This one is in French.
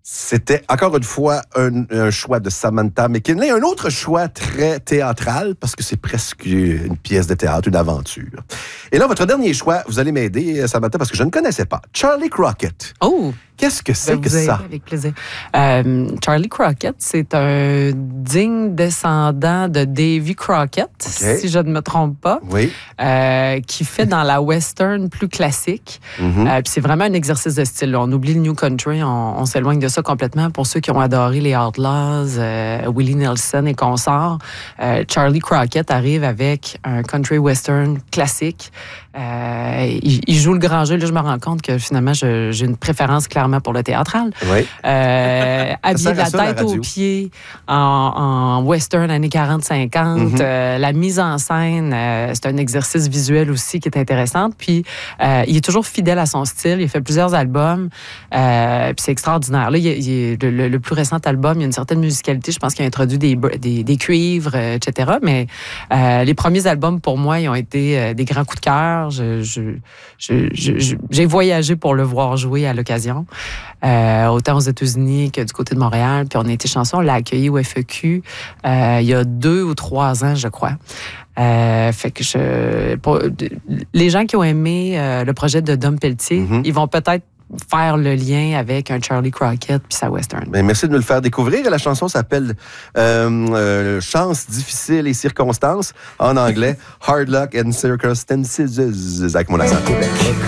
C'était encore une fois un choix de Samantha McKinley, un autre choix très théâtral parce que c'est presque une pièce de théâtre, une aventure. Et là, votre dernier choix, vous allez m'aider, Samantha, parce que je ne connaissais pas. Charlie Crockett. Oh! Qu'est-ce que c'est que ça? Avec plaisir. Charlie Crockett, c'est un digne descendant de Davy Crockett, si je ne me trompe pas, qui fait dans la western plus classique. Puis c'est vraiment un exercice de style. Là. On oublie le New Country, on s'éloigne de ça complètement. Pour ceux qui ont adoré les Outlaws, Willie Nelson et consorts, Charlie Crockett arrive avec un country western classique. Il joue le grand jeu. Là, je me rends compte que finalement, j'ai une préférence clairement pour le théâtral. Oui. Habillé de la tête aux pieds en western années 40-50. La mise en scène, c'est un exercice visuel aussi qui est intéressant. Puis, il est toujours fidèle à son style. Il a fait plusieurs albums. Puis, c'est extraordinaire. Là, le plus récent album, il y a une certaine musicalité. Je pense qu'il a introduit des cuivres, etc. Mais les premiers albums, pour moi, ils ont été des grands coups de cœur. J'ai voyagé pour le voir jouer à l'occasion, autant aux États-Unis que du côté de Montréal. Puis on a été chanceux, on l'a accueilli au FEQ il y a 2 ou 3 ans, je crois. Fait que les gens qui ont aimé le projet de Dom Pelletier, ils vont peut-être faire le lien avec un Charlie Crockett puis sa western. Bien, merci de nous le faire découvrir. La chanson s'appelle Chance, difficile et circonstances. En anglais, Hard Luck and Circumstances, avec mon accent Québec.